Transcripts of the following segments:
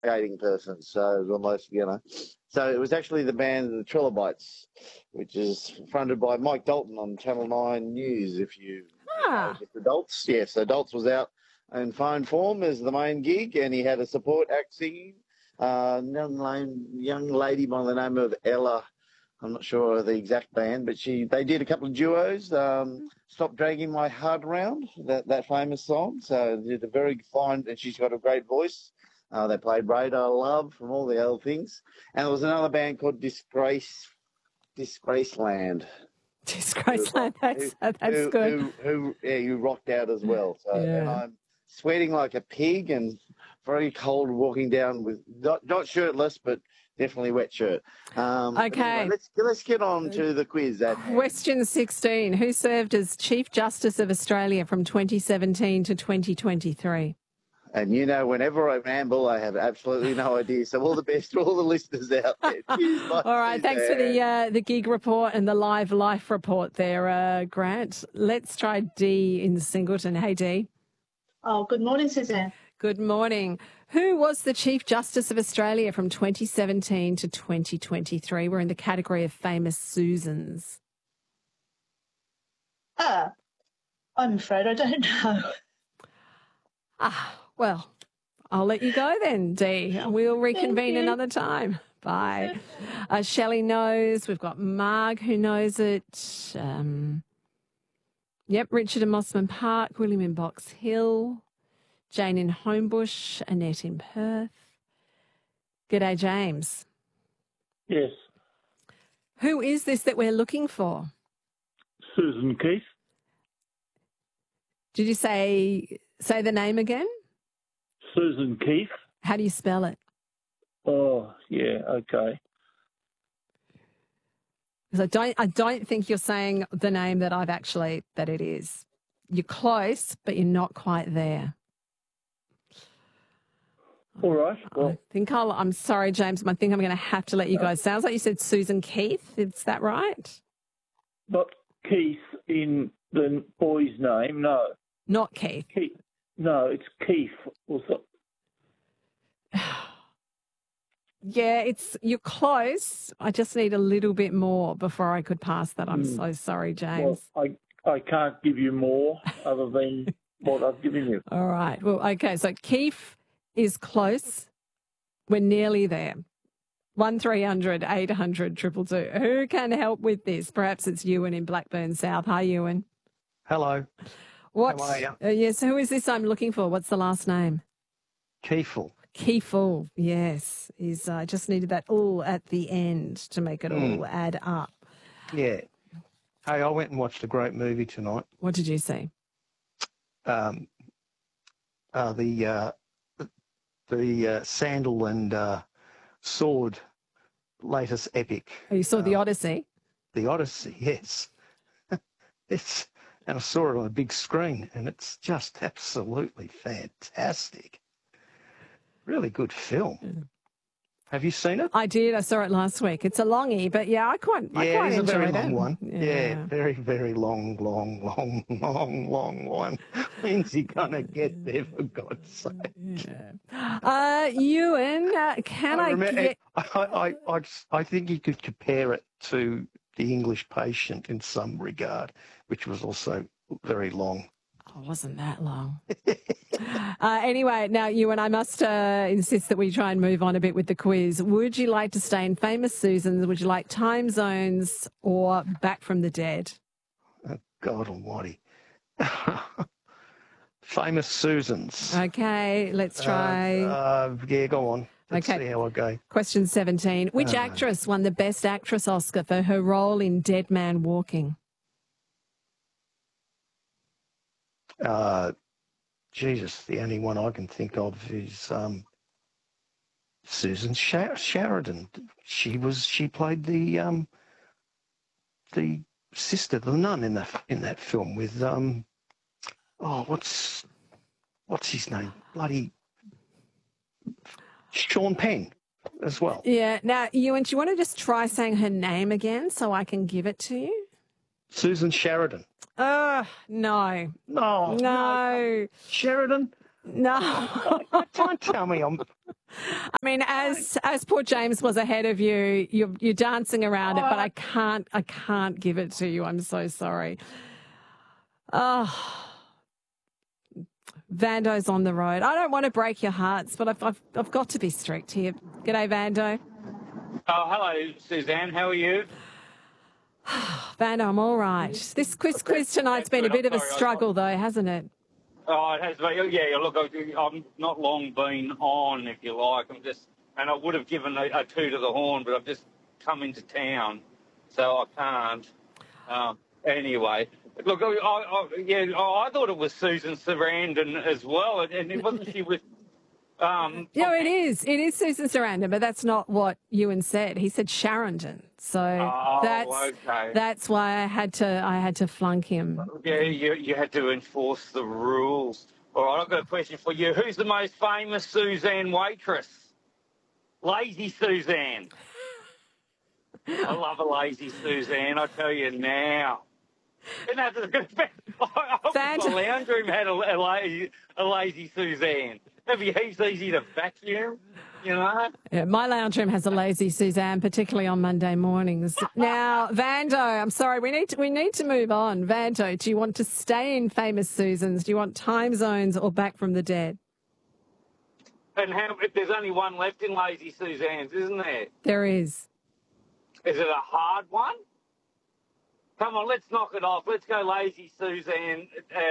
skating person, so it was almost, So it was actually the band the Trilobites, which is fronted by Mike Dalton on Channel 9 News, if you know just Adults. Yes, Adults was out in fine form as the main gig, and he had a support act singing. Young lady by the name of Ella. I'm not sure of the exact band, but they did a couple of duos. Stop Dragging My Heart Around, that famous song. So they did a very fine, and she's got a great voice. They played Radar Love from all the other things. And there was another band called Disgraceland. Disgraceland, that's good. Who rocked out as well. So, and I'm sweating like a pig and very cold walking down with, not shirtless, but definitely wet shirt. Okay. Anyway, let's get on to the quiz. Question 16. Who served as Chief Justice of Australia from 2017 to 2023? And whenever I ramble, I have absolutely no idea. So all the best to all the listeners out there. Cheers, all right, thanks for the gig report and the live life report there, Grant. Let's try Dee in Singleton. Hey, Dee. Oh, good morning, Suzanne. Good morning. Who was the Chief Justice of Australia from 2017 to 2023? We're in the category of famous Susans. I'm afraid I don't know. Well, I'll let you go then, Dee. We'll reconvene another time. Bye. Shelley knows. We've got Marg who knows it. Richard in Mossman Park, William in Box Hill, Jane in Homebush, Annette in Perth. G'day, James. Yes. Who is this that we're looking for? Susan Keith. Did you say the name again? Susan Keith. How do you spell it? Oh, yeah, okay. Because I don't think you're saying the name that it is. You're close, but you're not quite there. All right. Well, I'm sorry, James. I think I'm going to have to let you go. Sounds like you said Susan Keith. Is that right? Not Keith in the boy's name, no. Not Keith. No, it's Keith. Yeah, you're close. I just need a little bit more before I could pass that. I'm so sorry, James. Well, I can't give you more other than what I've given you. All right. Well, okay. So Keith is close. We're nearly there. 1300 800 222. Who can help with this? Perhaps it's Ewan in Blackburn South. Hi, Ewan. Hello. What? How are you? Yes. Who is this I'm looking for? What's the last name? Kiefel. Kiefel, yes. I just needed that all at the end to make it all add up. Yeah. Hey, I went and watched a great movie tonight. What did you see? The Sandal and Sword latest epic. Oh, you saw The Odyssey? The Odyssey, yes. And I saw it on a big screen, and it's just absolutely fantastic. Really good film. Yeah. Have you seen it? I did. I saw it last week. It's a longie, but yeah, I quite enjoyed it. Yeah, it's a very long one. Yeah, very, very long one. When's he going to get there, for God's sake? Yeah. Ewan, I think you could compare it to The English Patient in some regard, which was also very long. Oh, wasn't that long. Anyway, now, Ewan, I must insist that we try and move on a bit with the quiz. Would you like to stay in Famous Susans? Would you like Time Zones or Back from the Dead? Oh, God almighty. Famous Susans. Okay, let's try. Yeah, go on. Let's see how I go. Question 17. Which actress won the Best Actress Oscar for her role in Dead Man Walking? Jesus, the only one I can think of is Susan Sheridan. She played the sister, the nun in that film with what's his name? Bloody Sean Penn as well. Yeah. Now, Ewan, do you want to just try saying her name again so I can give it to you? Susan Sheridan. No. No. No. Sheridan? No. Don't tell me I'm... I mean, as poor James was ahead of you, you're dancing around it, but I can't give it to you. I'm so sorry. Oh, Vando's on the road. I don't want to break your hearts, but I've got to be strict here. G'day, Vando. Oh, hello, Suzanne. How are you? Vando, I'm all right. This quiz tonight's been a bit of a struggle, though, hasn't it? Oh, it has been. Yeah, look, I'm not long been on, if you like. And I would have given a toot of the horn, but I've just come into town, so I can't. Anyway, look, I thought it was Susan Sarandon as well, and it wasn't she with. Yeah, it is. It is Susan Sarandon, but that's not what Ewan said. He said Sharondon. So that's why I had to flunk him. Yeah, you had to enforce the rules. All right, I've got a question for you. Who's the most famous Suzanne waitress? Lazy Suzanne. I love a lazy Suzanne, I tell you now. And that's a good my lounge room had a lazy Suzanne. It'd be heaps easy to vacuum, you know. Yeah, my lounge room has a lazy Suzanne, particularly on Monday mornings. Now, Vando, I'm sorry, we need to move on. Vando, do you want to stay in Famous Susans? Do you want Time Zones or Back from the Dead? And if there's only one left in Lazy Suzanne's, isn't there? There is. Is it a hard one? Come on, let's knock it off. Let's go Lazy Suzanne.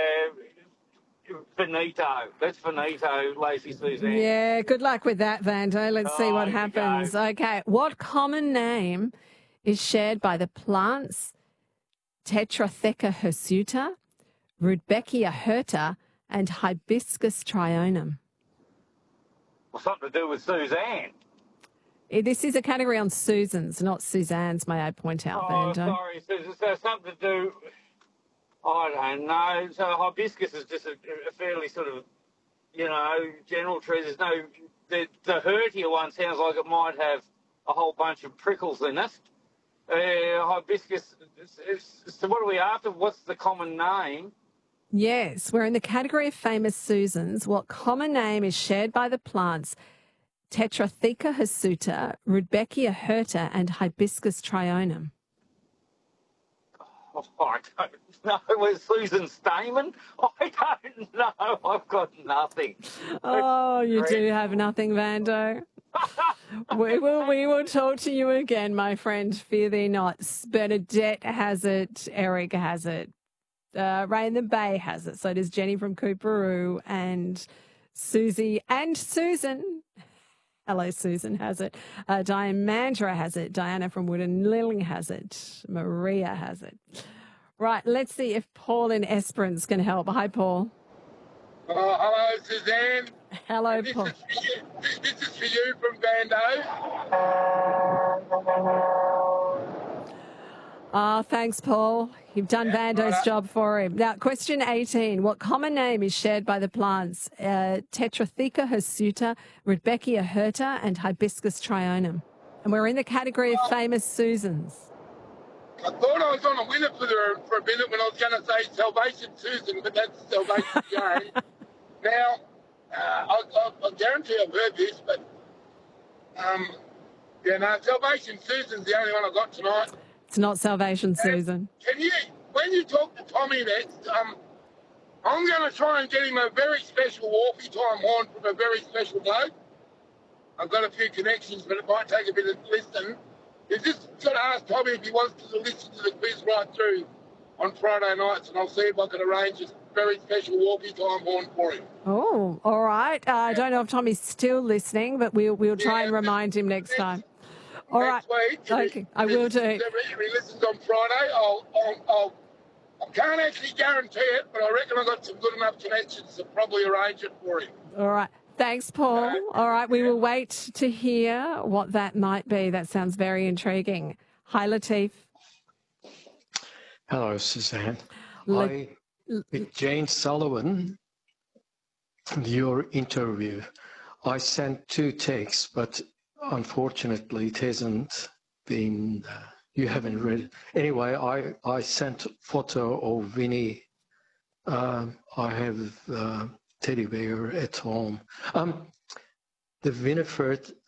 Finito. That's finito, Lazy Suzanne. Yeah, good luck with that, Vando. Let's see what happens. Okay. What common name is shared by the plants Tetratheca hirsuta, Rudbeckia hirta, and Hibiscus trionum? Well, something to do with Suzanne. This is a category on Susans, not Suzanne's, may I point out, Vando. Sorry, Susan. So something to do... I don't know. So hibiscus is just a fairly sort of, general tree. There's no... The hirtia one sounds like it might have a whole bunch of prickles in it. Hibiscus... So what are we after? What's the common name? Yes, we're in the category of Famous Susans. What common name is shared by the plants Tetratheca hirsuta, Rudbeckia hirta, and Hibiscus trionum? Oh, I don't know. Was Susan Stamen? I don't know. I've got nothing. Oh, you do have nothing, Vando. We will talk to you again, my friend. Fear thee not. Bernadette has it. Eric has it. Ray in the Bay has it. So does Jenny from Cooperoo, and Susie and Susan. Hello, Susan has it. Diane Mandra has it. Diana from Wooden Lilling has it. Maria has it. Right, let's see if Paul in Esperance can help. Hi, Paul. Hello, Suzanne. Hello, Paul. This is for you from Vando. Thanks, Paul. You've done Vando's job for him. Now, question 18. What common name is shared by the plants Tetratheca hirsuta, Rudbeckia hirta, and Hibiscus trionum? And we're in the category of Famous Susans. I thought I was on a winner for a minute when I was going to say Salvation Susan, but that's Salvation Jane. Now, I guarantee I've heard this, but Salvation Susan's the only one I got tonight. It's not Salvation Susan. When you talk to Tommy next, I'm going to try and get him a very special Wharfie time horn from a very special bloke. I've got a few connections, but it might take a bit of listening. You just got to ask Tommy if he wants to listen to the quiz right through on Friday nights, and I'll see if I can arrange a very special Wharfie time horn for him. Oh, all right. I don't know if Tommy's still listening, but we'll try and remind him next time. All right. Next week, okay, I will do. If he listens on Friday, I can't actually guarantee it, but I reckon I've got some good enough connections to probably arrange it for him. All right. Thanks, Paul. All right. We will wait to hear what that might be. That sounds very intriguing. Hi, Latif. Hello, Suzanne. With Jane Sullivan, your interview, I sent 2 texts, but unfortunately it hasn't been, you haven't read it. Anyway, I sent a photo of Winnie. I have teddy bear at home. the Winifred